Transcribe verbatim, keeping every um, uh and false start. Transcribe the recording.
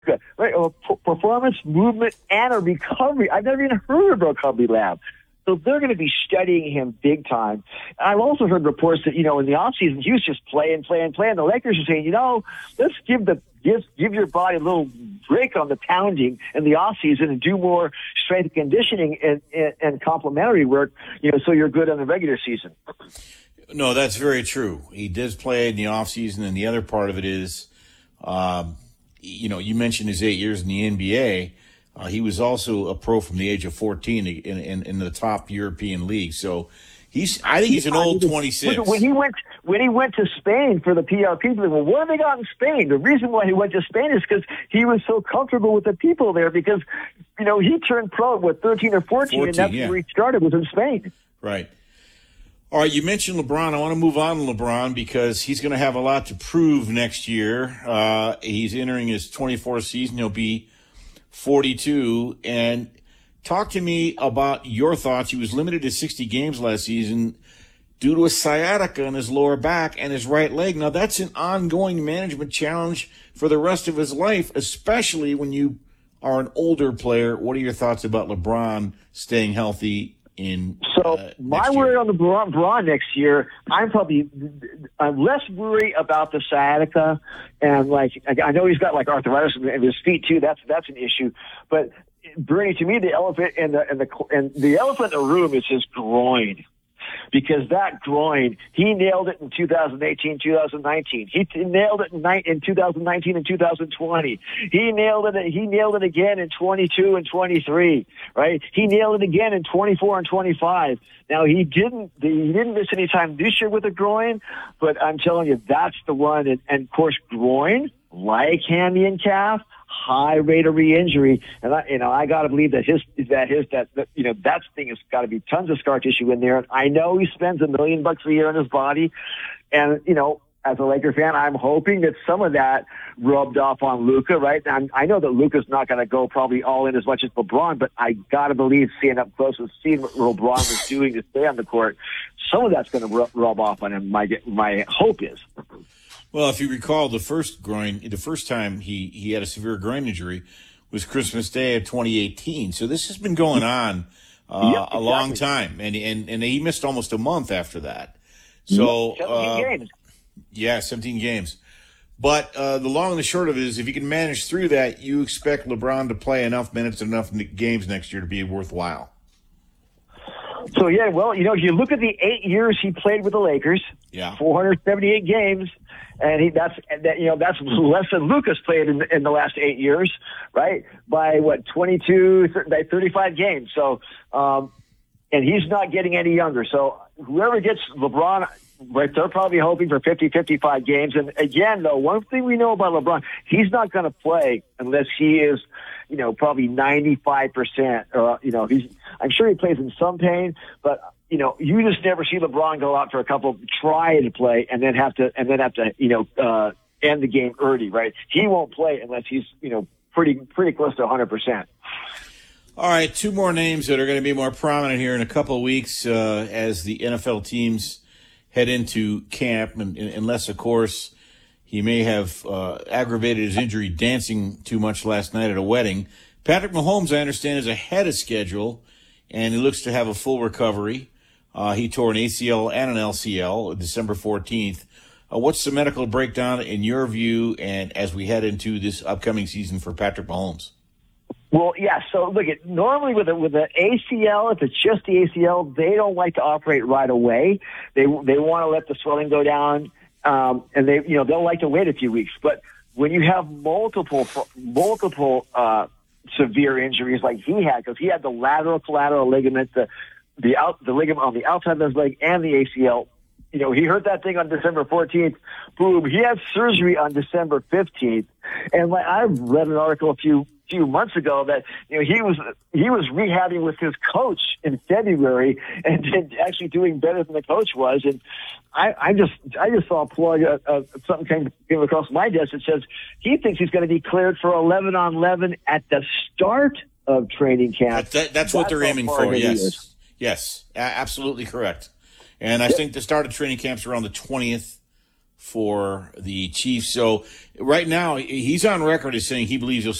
right? A p- performance, movement, and a recovery. I've never even heard of a recovery lab. So they're going to be studying him big time. I've also heard reports that, you know, in the offseason, he was just playing, playing, playing. The Lakers are saying, you know, let's give the give, give your body a little break on the pounding in the offseason and do more strength and conditioning and, and, and complementary work, you know, so you're good in the regular season. No, that's very true. He does play in the offseason, and the other part of it is, um, you know, you mentioned his eight years in the N B A. Uh, he was also a pro from the age of fourteen in, in, in the top European league. So he's, I think he's an old twenty-six. When he went, when he went to Spain for the P L P, well, what have they got in Spain? The reason why he went to Spain is because he was so comfortable with the people there because, you know, he turned pro with thirteen or fourteen, fourteen and that's yeah. where he started, was in Spain. Right. All right, you mentioned LeBron. I want to move on to LeBron because he's going to have a lot to prove next year. Uh, he's entering his twenty-fourth season. He'll be forty-two. And talk to me about your thoughts. He was limited to sixty games last season due to a sciatica in his lower back and his right leg. Now, that's an ongoing management challenge for the rest of his life, especially when you are an older player. What are your thoughts about LeBron staying healthy? In, so uh, my worry on the Braun, Braun next year, I'm probably I'm less worried about the sciatica, and like I know he's got like arthritis in his feet too. That's that's an issue. But Bernie, to me, the elephant in the and the and the elephant in the room is his groin. Because that groin, he nailed it in two thousand eighteen, two thousand nineteen. He t- nailed it in, ni- in two thousand nineteen and two thousand twenty. He nailed it. He nailed it again in twenty-two and twenty-three. Right? He nailed it again in twenty-four and twenty-five. Now he didn't. He didn't miss any time this year with a groin, but I'm telling you, that's the one. And, and of course, groin, like hammy and calf, high rate of re-injury, and I, you know, I got to believe that his that his that, that you know that thing has got to be tons of scar tissue in there. I know he spends a million bucks a year on his body, and you know, as a Laker fan, I'm hoping that some of that rubbed off on Luka. Right? And I know that Luka's not going to go probably all in as much as LeBron, but I got to believe seeing up close and seeing what LeBron was doing to stay on the court, some of that's going to rub, rub off on him. My my hope is. Well, if you recall, the first groin, the first time he, he had a severe groin injury was Christmas Day of twenty eighteen. So this has been going on uh, yep, exactly. a long time, and and and he missed almost a month after that. So seventeen uh, games. Yeah, seventeen games. But uh, the long and the short of it is, if you can manage through that, you expect LeBron to play enough minutes, enough games next year to be worthwhile. So yeah, well, you know, if you look at the eight years he played with the Lakers, yeah, four hundred seventy-eight games. And he, that's that, you know that's less than Lucas played in, in the last eight years, right? By what twenty-two, by thirty-five games. So, um, and he's not getting any younger. So whoever gets LeBron, right, they're probably hoping for fifty, fifty-five games. And again, though, one thing we know about LeBron, he's not going to play unless he is, you know, probably ninety-five percent. Or you know, he's I'm sure he plays in some pain, but. You know, you just never see LeBron go out for a couple, try to play, and then have to, and then have to, you know, uh, end the game early, right? He won't play unless he's, you know, pretty, pretty close to one hundred percent. All right, two more names that are going to be more prominent here in a couple of weeks uh, as the N F L teams head into camp, and, and, unless, of course, he may have uh, aggravated his injury dancing too much last night at a wedding. Patrick Mahomes, I understand, is ahead of schedule, and he looks to have a full recovery. Uh, he tore an A C L and an L C L December fourteenth. Uh, what's the medical breakdown in your view and as we head into this upcoming season for Patrick Mahomes? Well, yeah, so look, at normally with a, with an A C L, if it's just the A C L, they don't like to operate right away. They they want to let the swelling go down, um, and they you know they'll like to wait a few weeks. But when you have multiple multiple uh, severe injuries like he had, because he had the lateral collateral ligament, the the out the ligament on the outside of his leg, and the A C L. You know, he hurt that thing on December fourteenth. Boom. He had surgery on December fifteenth. And like, I read an article a few few months ago that, you know, he was he was rehabbing with his coach in February and did, actually doing better than the coach was. And I, I just I just saw a plug, uh, uh, something came, came across my desk that says he thinks he's going to be cleared for eleven on eleven at the start of training camp. That, that, that's, that's what they're aiming for, yes. Yes, absolutely correct. And I yep. think the start of training camps around the twentieth, for the Chiefs. So right now, he's on record as saying he believes he'll